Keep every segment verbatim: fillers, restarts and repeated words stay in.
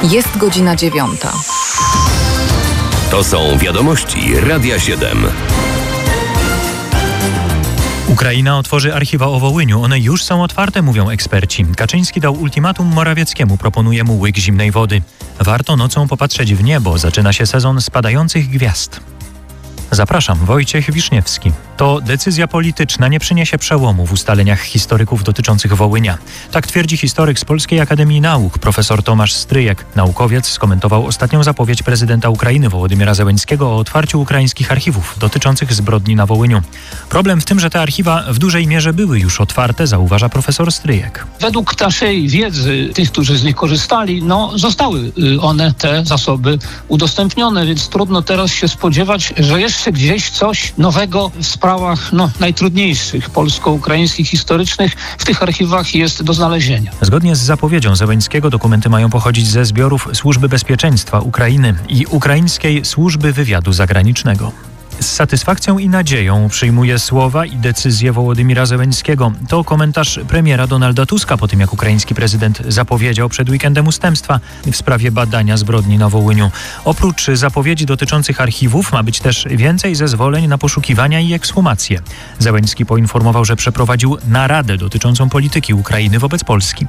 Jest godzina dziewiąta. To są wiadomości Radia siedem. Ukraina otworzy archiwa o Wołyniu. One już są otwarte, mówią eksperci. Kaczyński dał ultimatum Morawieckiemu, proponuje mu łyk zimnej wody. Warto nocą popatrzeć w niebo. Zaczyna się sezon spadających gwiazd. Zapraszam, Wojciech Wiszniewski. To decyzja polityczna nie przyniesie przełomu w ustaleniach historyków dotyczących Wołynia. Tak twierdzi historyk z Polskiej Akademii Nauk, profesor Tomasz Stryjek. Naukowiec skomentował ostatnią zapowiedź prezydenta Ukrainy Wołodymyra Zełenskiego o otwarciu ukraińskich archiwów dotyczących zbrodni na Wołyniu. Problem w tym, że te archiwa w dużej mierze były już otwarte, zauważa profesor Stryjek. Według naszej wiedzy, tych, którzy z nich korzystali, no zostały one, te zasoby udostępnione, więc trudno teraz się spodziewać, że jeszcze gdzieś coś nowego w sprawach no, najtrudniejszych polsko-ukraińskich, historycznych w tych archiwach jest do znalezienia. Zgodnie z zapowiedzią Zełenskiego dokumenty mają pochodzić ze zbiorów Służby Bezpieczeństwa Ukrainy i Ukraińskiej Służby Wywiadu Zagranicznego. Z satysfakcją i nadzieją przyjmuje słowa i decyzje Wołodymyra Zełenskiego. To komentarz premiera Donalda Tuska po tym, jak ukraiński prezydent zapowiedział przed weekendem ustępstwa w sprawie badania zbrodni na Wołyniu. Oprócz zapowiedzi dotyczących archiwów ma być też więcej zezwoleń na poszukiwania i ekshumacje. Zełenski poinformował, że przeprowadził naradę dotyczącą polityki Ukrainy wobec Polski.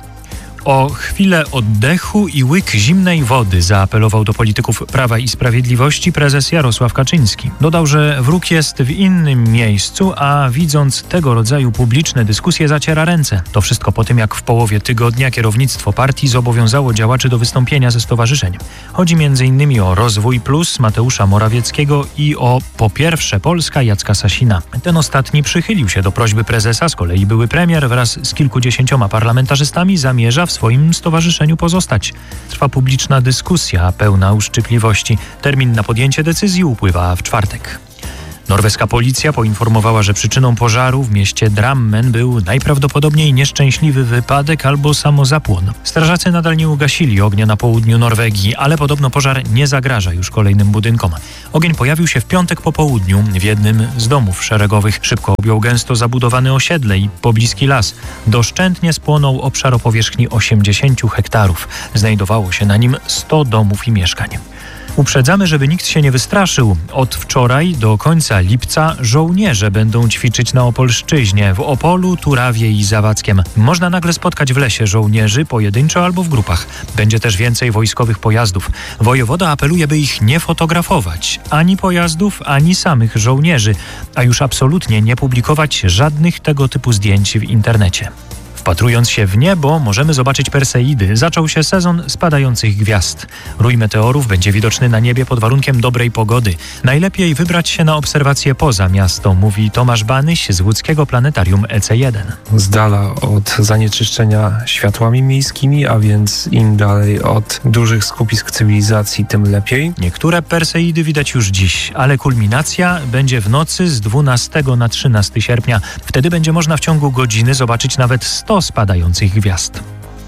O chwilę oddechu i łyk zimnej wody zaapelował do polityków Prawa i Sprawiedliwości prezes Jarosław Kaczyński. Dodał, że wróg jest w innym miejscu, a widząc tego rodzaju publiczne dyskusje zaciera ręce. To wszystko po tym, jak w połowie tygodnia kierownictwo partii zobowiązało działaczy do wystąpienia ze stowarzyszeń. Chodzi między innymi o Rozwój Plus Mateusza Morawieckiego i o Po pierwsze Polska Jacka Sasina. Ten ostatni przychylił się do prośby prezesa, z kolei były premier wraz z kilkudziesięcioma parlamentarzystami zamierza w swoim stowarzyszeniu pozostać. Trwa publiczna dyskusja pełna uszczypliwości. Termin na podjęcie decyzji upływa w czwartek. Norweska policja poinformowała, że przyczyną pożaru w mieście Drammen był najprawdopodobniej nieszczęśliwy wypadek albo samozapłon. Strażacy nadal nie ugasili ognia na południu Norwegii, ale podobno pożar nie zagraża już kolejnym budynkom. Ogień pojawił się w piątek po południu w jednym z domów szeregowych. Szybko objął gęsto zabudowane osiedle i pobliski las. Doszczętnie spłonął obszar o powierzchni osiemdziesięciu hektarów. Znajdowało się na nim sto domów i mieszkań. Uprzedzamy, żeby nikt się nie wystraszył. Od wczoraj do końca lipca żołnierze będą ćwiczyć na Opolszczyźnie, w Opolu, Turawie i Zawadzkiem. Można nagle spotkać w lesie żołnierzy pojedynczo albo w grupach. Będzie też więcej wojskowych pojazdów. Wojewoda apeluje, by ich nie fotografować. Ani pojazdów, ani samych żołnierzy. A już absolutnie nie publikować żadnych tego typu zdjęć w internecie. Wpatrując się w niebo, możemy zobaczyć Perseidy. Zaczął się sezon spadających gwiazd. Rój meteorów będzie widoczny na niebie pod warunkiem dobrej pogody. Najlepiej wybrać się na obserwacje poza miasto, mówi Tomasz Banyś z łódzkiego planetarium E C jeden. Z dala od zanieczyszczenia światłami miejskimi, a więc im dalej od dużych skupisk cywilizacji, tym lepiej. Niektóre Perseidy widać już dziś, ale kulminacja będzie w nocy z dwunastego na trzynastego sierpnia. Wtedy będzie można w ciągu godziny zobaczyć nawet sto spadających gwiazd.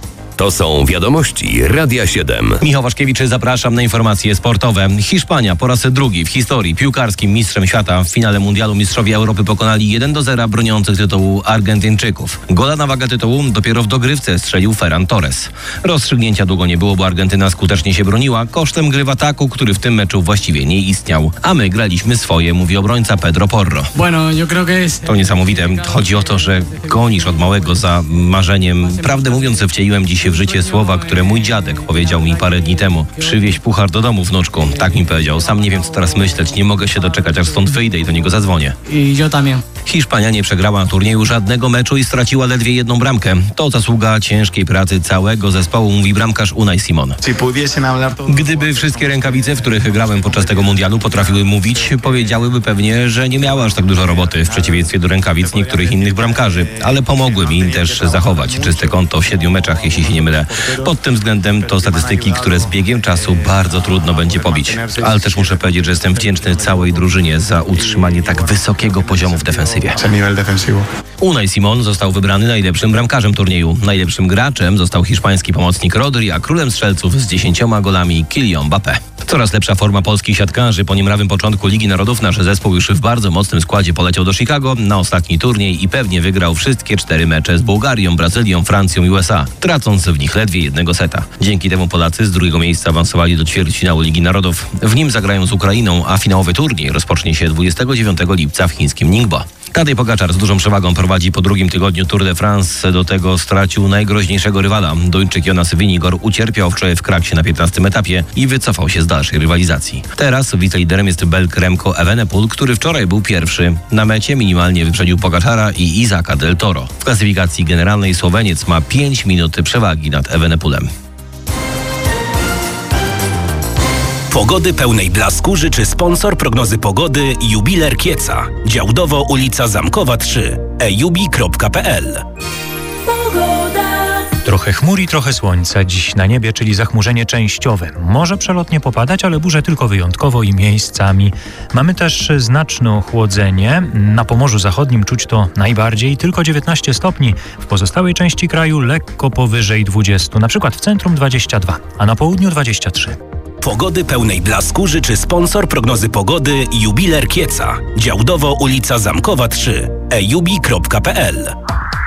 To są wiadomości Radia siedem. Michał Waszkiewicz, zapraszam na informacje sportowe. Hiszpania po raz drugi w historii piłkarskim mistrzem świata. W finale mundialu mistrzowie Europy pokonali jeden do zera broniących tytułu Argentyńczyków. Gola na wagę tytułu dopiero w dogrywce strzelił Ferran Torres. Rozstrzygnięcia długo nie było, bo Argentyna skutecznie się broniła kosztem gry w ataku, który w tym meczu właściwie nie istniał. A my graliśmy swoje, mówi obrońca Pedro Porro. To niesamowite. Chodzi o to, że gonisz od małego za marzeniem. Prawdę mówiąc, wcieliłem dzisiaj w życie słowa, które mój dziadek powiedział mi parę dni temu. Przywieź puchar do domu, wnuczku. Tak mi powiedział. Sam nie wiem, co teraz myśleć. Nie mogę się doczekać, aż stąd wyjdę i do niego zadzwonię. I yo también. Hiszpania nie przegrała na turnieju żadnego meczu i straciła ledwie jedną bramkę. To zasługa ciężkiej pracy całego zespołu, mówi bramkarz Unai Simon. Gdyby wszystkie rękawice, w których grałem podczas tego mundialu, potrafiły mówić, powiedziałyby pewnie, że nie miała aż tak dużo roboty, w przeciwieństwie do rękawic niektórych innych bramkarzy. Ale pomogły mi też zachować czyste konto w siedmiu meczach, jeśli się nie mylę. Pod tym względem to statystyki, które z biegiem czasu bardzo trudno będzie pobić. Ale też muszę powiedzieć, że jestem wdzięczny całej drużynie za utrzymanie tak wysokiego poziomu w defensywie. Unai Simon został wybrany najlepszym bramkarzem turnieju. Najlepszym graczem został hiszpański pomocnik Rodri, a królem strzelców z dziesięcioma golami Kylian Mbappé. Coraz lepsza forma polskich siatkarzy. Po niemrawym początku Ligi Narodów nasz zespół już w bardzo mocnym składzie poleciał do Chicago na ostatni turniej i pewnie wygrał wszystkie cztery mecze z Bułgarią, Brazylią, Francją i U S A, tracąc w nich ledwie jednego seta. Dzięki temu Polacy z drugiego miejsca awansowali do ćwierćfinału Ligi Narodów. W nim zagrają z Ukrainą, a finałowy turniej rozpocznie się dwudziestego dziewiątego lipca w chińskim Ningbo. Tadej Pogaczar z dużą przewagą prowadzi po drugim tygodniu Tour de France. Do tego stracił najgroźniejszego rywala. Duńczyk Jonas Vingegaard ucierpiał wczoraj w Kraksie na piętnastym etapie i wycofał się z dalszej rywalizacji. Teraz wiceliderem jest Belg Remco Evenepoel, który wczoraj był pierwszy. Na mecie minimalnie wyprzedził Pogaczara i Isaaca del Toro. W klasyfikacji generalnej Słoweniec ma pięć minut przewagi nad Evenepoelem. Pogody pełnej blasku życzy sponsor prognozy pogody Jubiler Kieca. Działdowo ulica Zamkowa trzy. e jubi kropka p l. Trochę chmur i trochę słońca dziś na niebie, czyli zachmurzenie częściowe. Może przelotnie popadać, ale burze tylko wyjątkowo i miejscami. Mamy też znaczne ochłodzenie. Na Pomorzu Zachodnim czuć to najbardziej, tylko dziewiętnaście stopni. W pozostałej części kraju lekko powyżej dwudziestu, na przykład w centrum dwadzieścia dwa, a na południu dwadzieścia trzy. Pogody pełnej blasku życzy sponsor prognozy pogody Jubiler Kieca. Działdowo ulica Zamkowa trzy. e jubi kropka p l.